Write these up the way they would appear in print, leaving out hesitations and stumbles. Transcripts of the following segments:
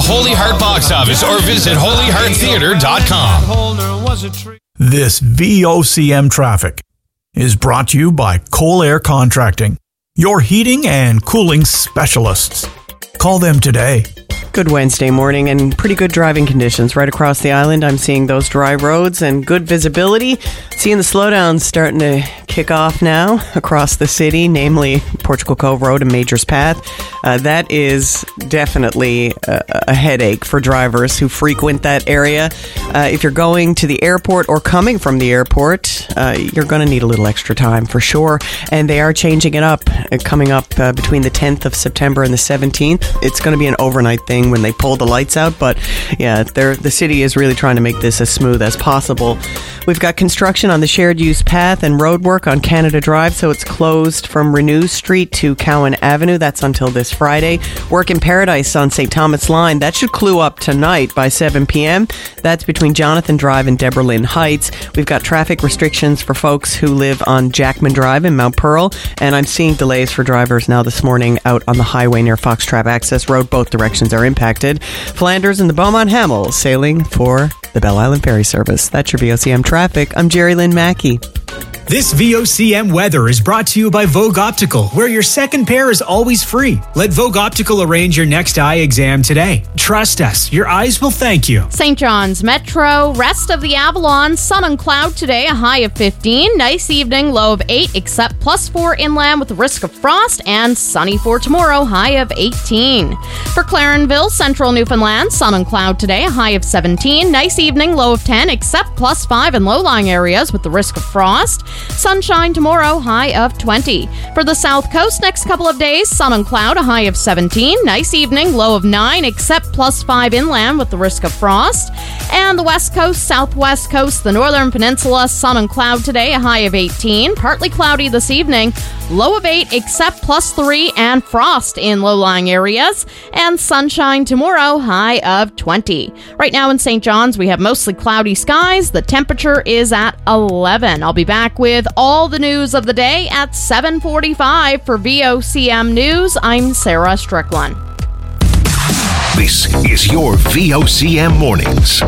Holy Heart box office or visit holyhearttheater.com. This VOCM traffic is brought to you by Cole Air Contracting, your heating and cooling specialists. Call them today. Good Wednesday morning and pretty good driving conditions right across the island. I'm seeing those dry roads and good visibility. Seeing the slowdowns starting to kick off now across the city, namely Portugal Cove Road and Majors Path. That is definitely a headache for drivers who frequent that area. If you're going to the airport or coming from the airport, you're going to need a little extra time for sure. And they are changing it up, coming up between the 10th of September and the 17th. It's going to be an overnight thing when they pull the lights out, but yeah, the city is really trying to make this as smooth as possible. We've got construction on the shared use path and road work on Canada Drive, so it's closed from Renew Street to Cowan Avenue. That's until this Friday. Work in Paradise on St. Thomas Line. That should clue up tonight by 7 p.m. That's between Jonathan Drive and Deborah Lynn Heights. We've got traffic restrictions for folks who live on Jackman Drive in Mount Pearl, and I'm seeing delays for drivers now this morning out on the highway near Foxtrap Access Road. Both directions are impacted. Flanders and the Beaumont Hamel sailing for the Belle Island Ferry Service. That's your VOCM traffic. I'm Jerry Lynn Mackey. This VOCM weather is brought to you by Vogue Optical, where your second pair is always free. Let Vogue Optical arrange your next eye exam today. Trust us, your eyes will thank you. St. John's Metro, rest of the Avalon, sun and cloud today, a high of 15. Nice evening, low of 8, except +4 inland with the risk of frost, and sunny for tomorrow, high of 18. For Clarenville, central Newfoundland, sun and cloud today, a high of 17. Nice evening, low of 10, except +5 in low-lying areas with the risk of frost. Sunshine tomorrow, high of 20. For the South Coast, next couple of days, sun and cloud, a high of 17. Nice evening, low of 9, except +5 inland with the risk of frost. And the West Coast, Southwest Coast, the Northern Peninsula, sun and cloud today, a high of 18. Partly cloudy this evening, low of 8, except +3 and frost in low-lying areas. And sunshine tomorrow, high of 20. Right now in St. John's, we have mostly cloudy skies. The temperature is at 11. I'll be back with all the news of the day at 7:45 for VOCM News. I'm Sarah Strickland. This is your VOCM Mornings.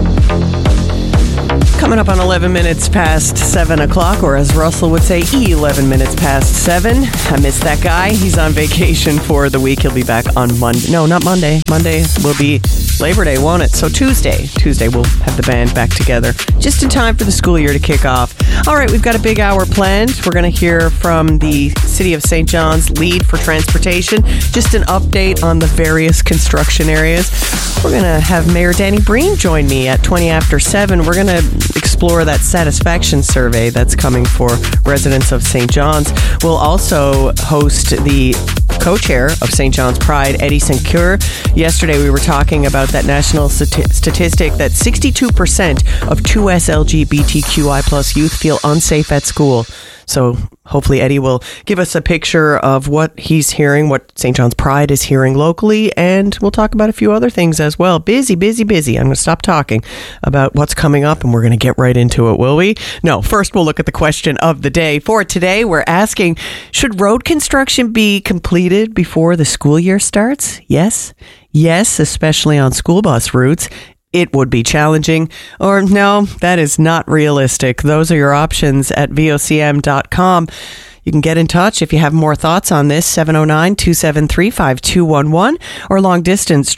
Coming up on 11 minutes past 7 o'clock, or as Russell would say, 11 minutes past 7. I miss that guy. He's on vacation for the week. He'll be back on Monday. No, not Monday. Monday will be Labor Day, won't it? So Tuesday we'll have the band back together just in time for the school year to kick off. All right, we've got a big hour planned. We're going to hear from the City of St. John's lead for transportation, just an update on the various construction areas. We're going to have Mayor Danny Breen join me at 20 after 7. We're going to explore that satisfaction survey that's coming for residents of St. John's. We'll also host the co-chair of St. John's Pride, Eddie St. Cyr. Yesterday we were talking about that national statistic that 62% of 2S LGBTQI plus youth feel unsafe at school. So hopefully Eddie will give us a picture of what he's hearing, what St. John's Pride is hearing locally, and we'll talk about a few other things as well. Busy. I'm going to stop talking about what's coming up, and we're going to get right into it, will we? No, first we'll look at the question of the day. For today, we're asking, should road construction be completed before the school year starts? Yes, especially on school bus routes. It would be challenging, or no, that is not realistic. Those are your options at vocm.com. You can get in touch if you have more thoughts on this, 709-273-5211, or long distance,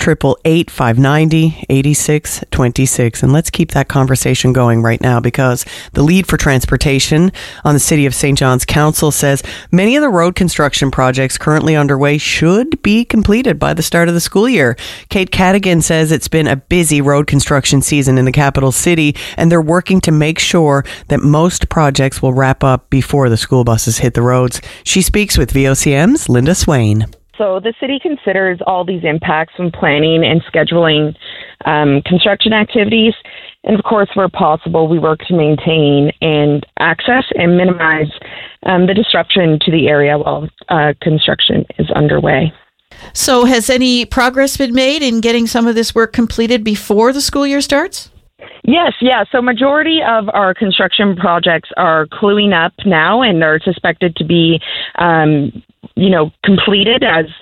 888-590-8626. And let's keep that conversation going right now, because the lead for transportation on the City of St. John's Council says many of the road construction projects currently underway should be completed by the start of the school year. Kate Cadigan says it's been a busy road construction season in the capital city, and they're working to make sure that most projects will wrap up before the school buses hit the roads. She speaks with VOCM's Linda Swain. So the city considers all these impacts when planning and scheduling construction activities. And of course, where possible, we work to maintain and access and minimize the disruption to the area while construction is underway. So has any progress been made in getting some of this work completed before the school year starts? Yes. So majority of our construction projects are cluing up now and are suspected to be, completed as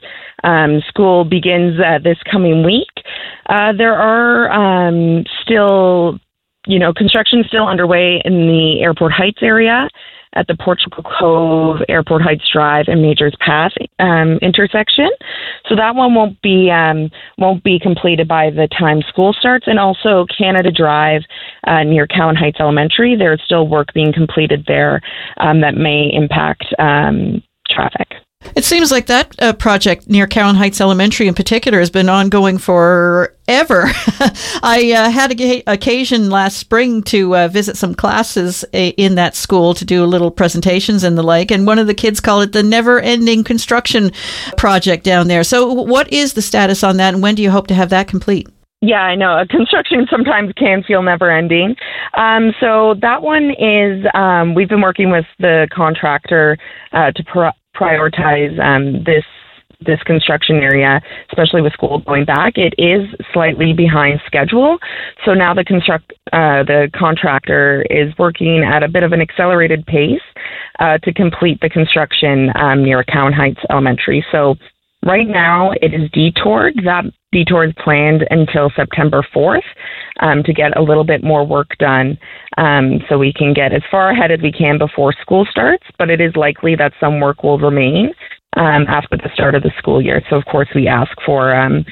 school begins this coming week. There are still, construction still underway in the Airport Heights area at the Portugal Cove, Airport Heights Drive, and Majors Path intersection. So that one won't be completed by the time school starts. And also Canada Drive near Cowan Heights Elementary, there's still work being completed there that may impact traffic. It seems like that project near Cowan Heights Elementary in particular has been ongoing forever. I had occasion last spring to visit some classes in that school to do little presentations and the like, and one of the kids called it the never-ending construction project down there. So what is the status on that, and when do you hope to have that complete? Yeah, I know. Construction sometimes can feel never-ending. So that one is, we've been working with the contractor to prioritize this construction area, especially with school going back. It is slightly behind schedule. So now the contractor is working at a bit of an accelerated pace to complete the construction near Cowan Heights Elementary. So right now it is detoured. That detour is planned until September 4th to get a little bit more work done so we can get as far ahead as we can before school starts, but it is likely that some work will remain after the start of the school year. So, of course, we ask for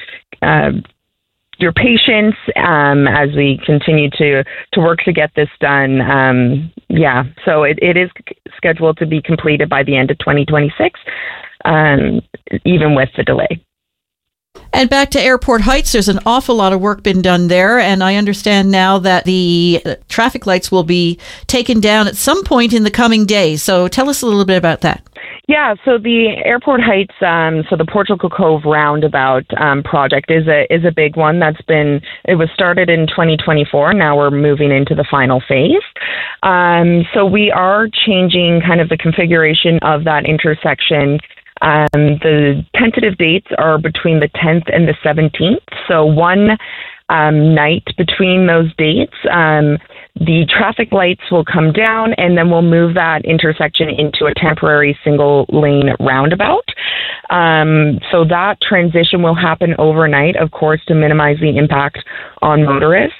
your patience as we continue to work to get this done. So it is scheduled to be completed by the end of 2026, even with the delay. And back to Airport Heights, there's an awful lot of work been done there, and I understand now that the traffic lights will be taken down at some point in the coming days. So tell us a little bit about that. Yeah, so the Airport Heights, so the Portugal Cove roundabout project is a big one. It was started in 2024. Now we're moving into the final phase. So we are changing kind of the configuration of that intersection. The tentative dates are between the 10th and the 17th. So one night between those dates, the traffic lights will come down, and then we'll move that intersection into a temporary single lane roundabout. So that transition will happen overnight, of course, to minimize the impact on motorists.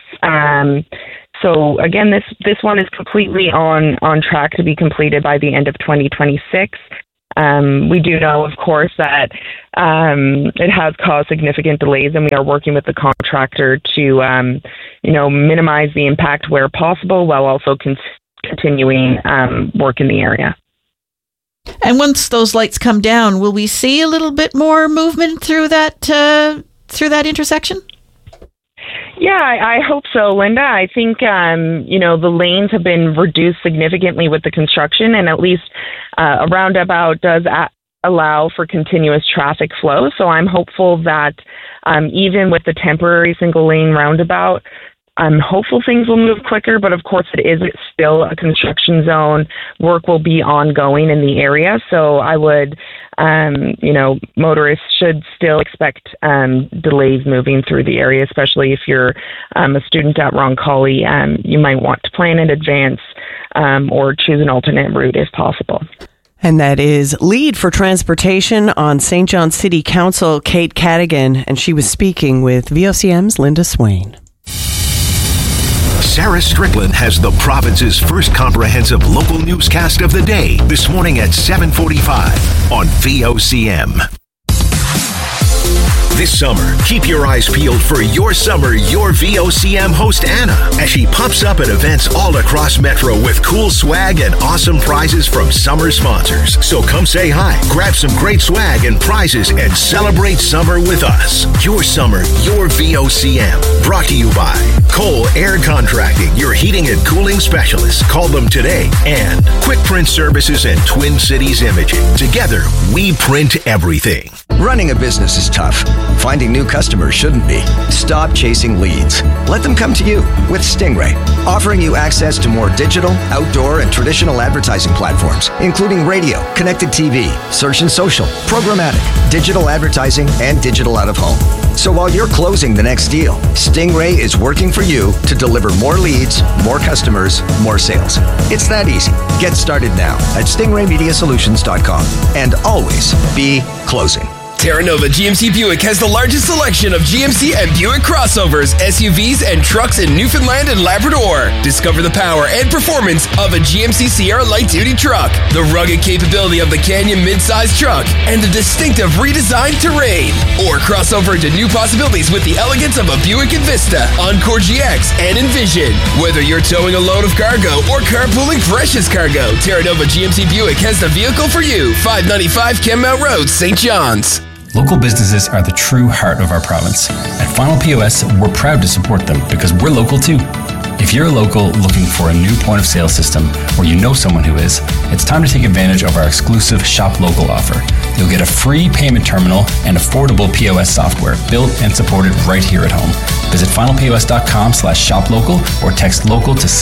So again, this one is completely on track to be completed by the end of 2026. We do know, of course, that it has caused significant delays, and we are working with the contractor to, minimize the impact where possible, while also continuing work in the area. And once those lights come down, will we see a little bit more movement through that intersection? Yeah, I hope so, Linda. I think, the lanes have been reduced significantly with the construction, and at least a roundabout does allow for continuous traffic flow. So I'm hopeful that even with the temporary single lane roundabout, I'm hopeful things will move quicker, but of course it is still a construction zone. Work will be ongoing in the area, so I would, motorists should still expect delays moving through the area, especially if you're a student at Roncalli. You might want to plan in advance or choose an alternate route if possible. And that is lead for transportation on St. John City Council, Kate Cadigan, and she was speaking with VOCM's Linda Swain. Sarah Strickland has the province's first comprehensive local newscast of the day this morning at 7:45 on VOCM. This summer, keep your eyes peeled for Your Summer, Your VOCM host Anna, as she pops up at events all across Metro with cool swag and awesome prizes from summer sponsors. So come say hi, grab some great swag and prizes, and celebrate summer with us. Your Summer, Your VOCM. Brought to you by Cole Air Contracting, your heating and cooling specialists. Call them today. And Quick Print Services and Twin Cities Imaging. Together, we print everything. Running a business is tough. Finding new customers shouldn't be. Stop chasing leads. Let them come to you with Stingray, offering you access to more digital, outdoor, and traditional advertising platforms, including radio, connected TV, search and social, programmatic, digital advertising, and digital out-of-home. So while you're closing the next deal, Stingray is working for you to deliver more leads, more customers, more sales. It's that easy. Get started now at stingraymediasolutions.com and always be closing. Terra Nova GMC Buick has the largest selection of GMC and Buick crossovers, SUVs, and trucks in Newfoundland and Labrador. Discover the power and performance of a GMC Sierra light-duty truck, the rugged capability of the Canyon midsize truck, and the distinctive redesigned Terrain. Or cross over to new possibilities with the elegance of a Buick Envista, Encore GX, and Envision. Whether you're towing a load of cargo or carpooling precious cargo, Terra Nova GMC Buick has the vehicle for you. 595 Kenmount Road, St. John's. Local businesses are the true heart of our province. At Final POS, we're proud to support them because we're local too. If you're a local looking for a new point of sale system or you know someone who is, it's time to take advantage of our exclusive Shop Local offer. You'll get a free payment terminal and affordable POS software built and supported right here at home. Visit finalpos.com/shoplocal or text local to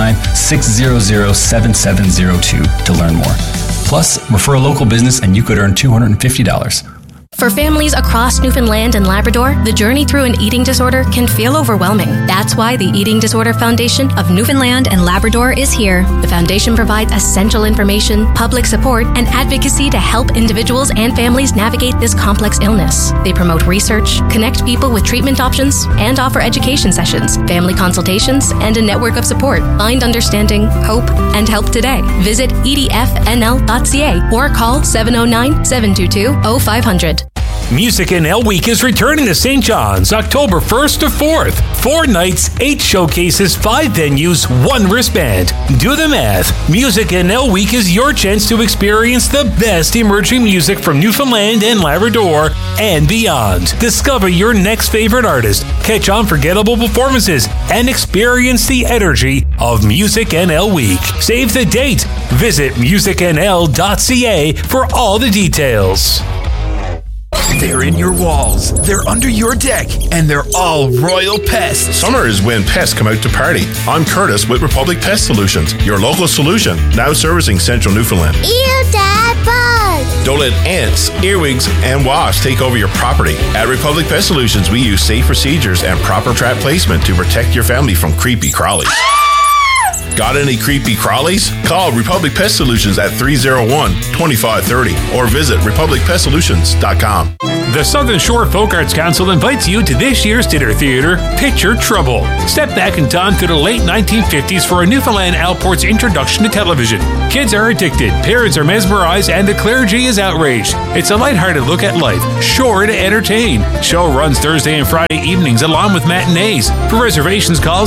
709-600-7702 to learn more. Plus, refer a local business and you could earn $250. For families across Newfoundland and Labrador, the journey through an eating disorder can feel overwhelming. That's why the Eating Disorder Foundation of Newfoundland and Labrador is here. The foundation provides essential information, public support, and advocacy to help individuals and families navigate this complex illness. They promote research, connect people with treatment options, and offer education sessions, family consultations, and a network of support. Find understanding, hope, and help today. Visit edfnl.ca or call 709-722-0500. Music NL Week is returning to St. John's October 1st to 4th. 4 nights, 8 showcases, 5 venues, 1 wristband. Do the math. Music NL Week is your chance to experience the best emerging music from Newfoundland and Labrador and beyond. Discover your next favorite artist, catch unforgettable performances, and experience the energy of Music NL Week. Save the date. Visit musicnl.ca for all the details. They're in your walls, they're under your deck, and they're all royal pests. Summer is when pests come out to party. I'm Curtis with Republic Pest Solutions, your local solution, now servicing central Newfoundland. Ew, Dad, bugs! Don't let ants, earwigs, and wasps take over your property. At Republic Pest Solutions, we use safe procedures and proper trap placement to protect your family from creepy crawlies. Got any creepy crawlies? Call Republic Pest Solutions at 301-2530 or visit republicpestsolutions.com. The Southern Shore Folk Arts Council invites you to this year's dinner theater, Picture Trouble. Step back in time to the late 1950s for a Newfoundland Outport's introduction to television. Kids are addicted, parents are mesmerized, and the clergy is outraged. It's a lighthearted look at life, sure to entertain. Show runs Thursday and Friday evenings along with matinees. For reservations, call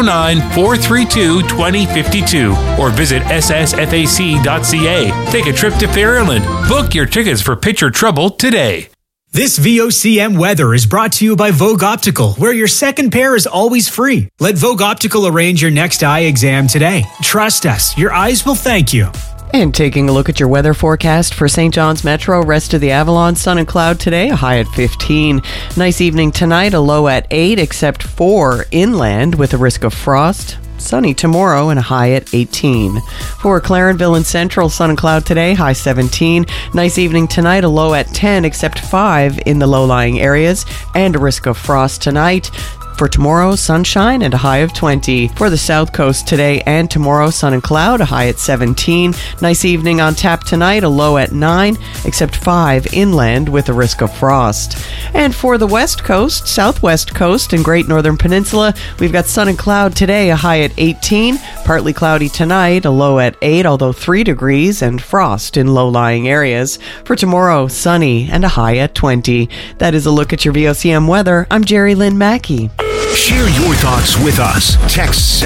709-432-2052 or visit ssfac.ca. Take a trip to Fairland. Book your tickets for Picture Trouble today. This VOCM weather is brought to you by Vogue Optical, where your second pair is always free. Let Vogue Optical arrange your next eye exam today. Trust us, your eyes will thank you. And taking a look at your weather forecast for St. John's Metro, rest of the Avalon, sun and cloud today, a high at 15. Nice evening tonight, a low at 8, except for inland with a risk of frost. Sunny tomorrow and a high at 18. For Clarenville and Central, sun and cloud today, high 17. Nice evening tonight, a low at 10, except 5 in the low-lying areas, and a risk of frost tonight. For tomorrow, sunshine and a high of 20. For the South Coast today and tomorrow, sun and cloud, a high at 17. Nice evening on tap tonight, a low at 9, except 5 inland with a risk of frost. And for the West Coast, Southwest Coast, and Great Northern Peninsula, we've got sun and cloud today, a high at 18. Partly cloudy tonight, a low at 8, although 3 degrees, and frost in low-lying areas. For tomorrow, sunny and a high at 20. That is a look at your VOCM weather. I'm Jerry Lynn Mackey. Share your thoughts with us. Text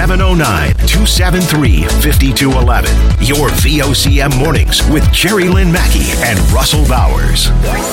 709-273-5211. Your VOCM mornings with Jerry Lynn Mackey and Russell Bowers.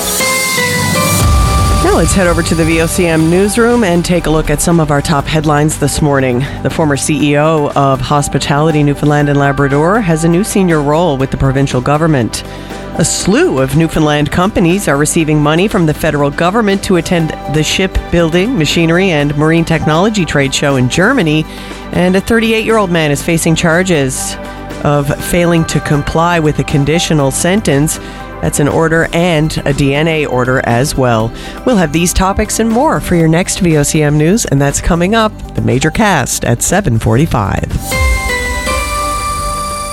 Now let's head over to the VOCM newsroom and take a look at some of our top headlines this morning. The former CEO of Hospitality Newfoundland and Labrador has a new senior role with the provincial government. A slew of Newfoundland companies are receiving money from the federal government to attend the Shipbuilding, Machinery and Marine Technology Trade Show in Germany, and a 38-year-old man is facing charges of failing to comply with a conditional sentence. That's an order and a DNA order as well. We'll have these topics and more for your next VOCM News, and that's coming up, the Major Cast at 7:45.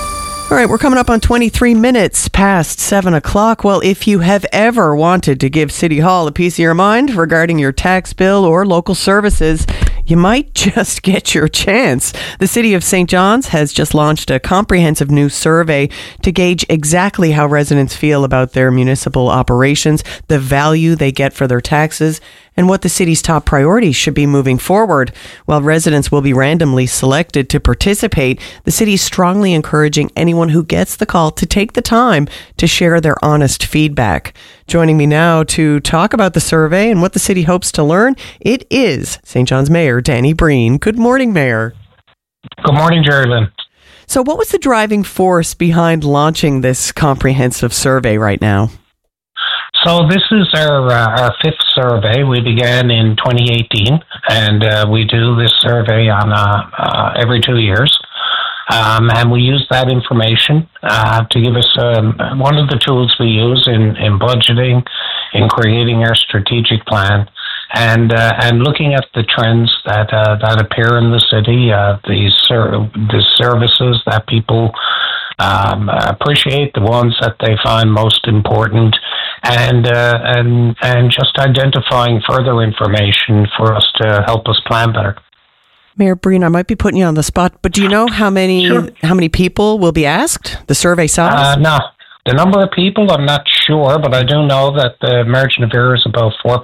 All right, we're coming up on 23 minutes past 7 o'clock. Well, if you have ever wanted to give City Hall a piece of your mind regarding your tax bill or local services, you might just get your chance. The City of St. John's has just launched a comprehensive new survey to gauge exactly how residents feel about their municipal operations, the value they get for their taxes, and what the city's top priorities should be moving forward. While residents will be randomly selected to participate, the city is strongly encouraging anyone who gets the call to take the time to share their honest feedback. Joining me now to talk about the survey and what the city hopes to learn, it is St. John's Mayor Danny Breen. Good morning, Mayor. Good morning, Jerry Lynn. So what was the driving force behind launching this comprehensive survey right now? So this is our fifth survey. We began in 2018, and we do this survey on every 2 years. And we use that information to give us one of the tools we use in budgeting, in creating our strategic plan, and looking at the trends that appear in the city, the services that people appreciate, the ones that they find most important, and just identifying further information for us to help us plan better. Mayor Breen, I might be putting you on the spot, but do you know how many people will be asked? The survey size? No. The number of people, I'm not sure, but I do know that the margin of error is about 4%.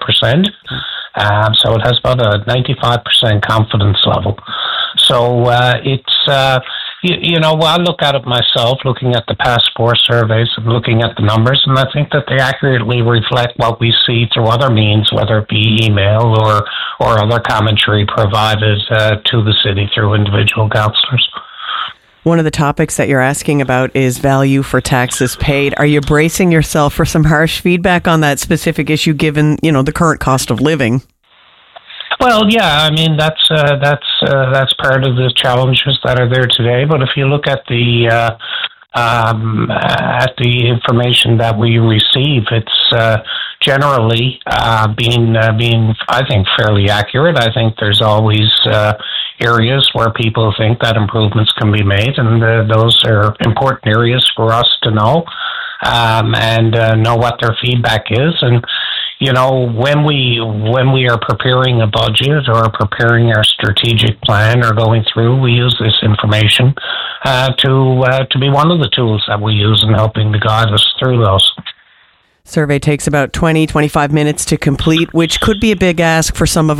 So it has about a 95% confidence level. So it's, I look at it myself, looking at the past 4 surveys and looking at the numbers, and I think that they accurately reflect what we see through other means, whether it be email or other commentary provided to the city through individual councillors. One of the topics that you're asking about is value for taxes paid. Are you bracing yourself for some harsh feedback on that specific issue, given the current cost of living? Well, yeah, I mean that's part of the challenges that are there today. But if you look at the information that we receive, it's generally being I think fairly accurate. I think there's always areas where people think that improvements can be made, and those are important areas for us to know and know what their feedback is. And when we are preparing a budget or preparing our strategic plan or going through, we use this information to be one of the tools that we use in helping to guide us through those. Survey takes about 20-25 minutes to complete, which could be a big ask for some of